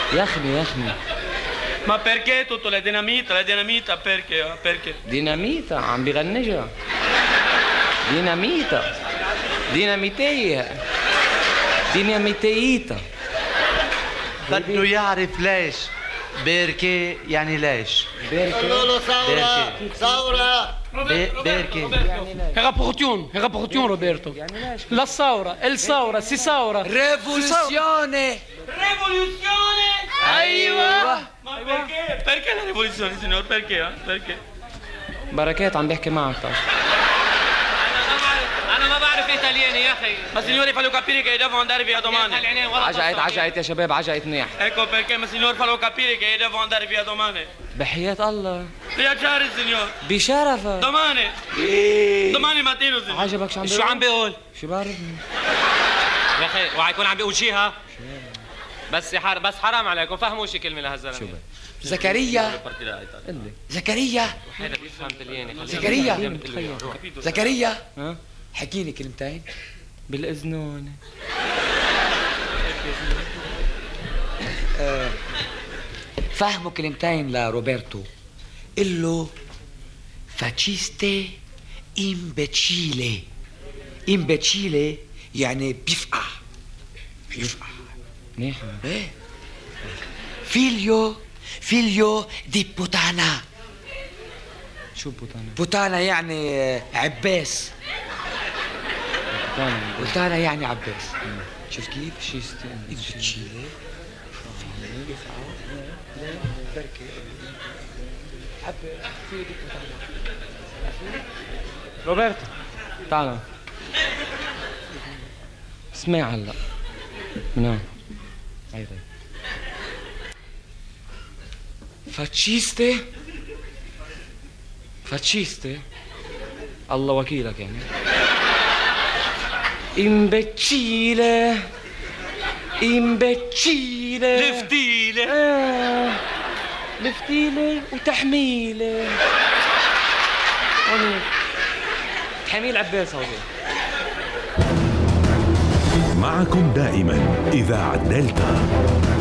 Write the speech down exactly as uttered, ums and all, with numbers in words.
يخني يخني. Ma perché tutto la dinamita, la dinamita perché? Perché? ديناميتا عم بغنجها. ديناميتا ديناميتية ديناميتيتا. بده يعرف ليش. بيركي يعني ليش. بيركي ثورة ثورة. بيركي È rapportion, è rapportion Roberto. La saura, el saura, si saura. ريفولوسيوني. Rivoluzione! ايوه. Ma perché? Perché la rivoluzione, signor? Perché? eh? Perché? بركات عم بيحكي معك. انا ما بعرف ايطالياني يا اخي. Ma signori, fallo capire che devo andare via domani. عجقت عجقت يا شباب عجقت منيح. Ecco perché, ma signor, fallo capire che devo andare via domani. بحياة الله. Piacere, signor. بشرفك. Domani. Domani mattino, signor. عجبك شو عم شو عم بيقول؟ شو بعرفني؟ يا اخي اوعى يكون عم بيقول شيء ها؟ بس يا حر... بس حرام عليكم فهموا شي كلمه لهالزلمه. زكريا زكريا هذا بيفهم طلياني. زكريا زكريا ها حكي لي كلمتين. بالاذنون. آه فهموا كلمتين لروبرتو. قل له فاتشيستي امبتشيلي. امبتشيلي يعني بيفقع بيفقع منيح. ايه فيليو فيليو دي بوتانا. شو بوتانا؟ بوتانا يعني عباس. بوتانا بوتانا يعني عباس. شوف كيف؟ شيستي امبتشيلي روبرتو تعال اسمع هلا من هون. هاي طيب فاتشيستي فاتشيستي الله وكيلك يعني. امبتشيلة امبتشيلة لفتيلة. آه. لفتيلة وتحميلة. هونيك تحميل عباس هونيك. معكم دائما إذاعة دلتا.